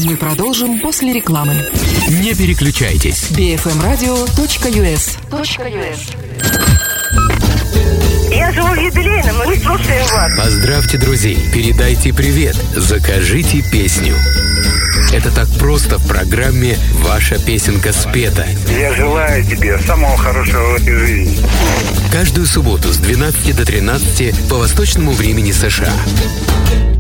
Мы продолжим после рекламы. Не переключайтесь. bfmradio.us. Я живу в юбилейном, мы слушаем вас. Поздравьте друзей, передайте привет, закажите песню. Это так просто в программе «Ваша песенка спета». Я желаю тебе самого хорошего в этой жизни. Каждую субботу с 12 до 13 по восточному времени США.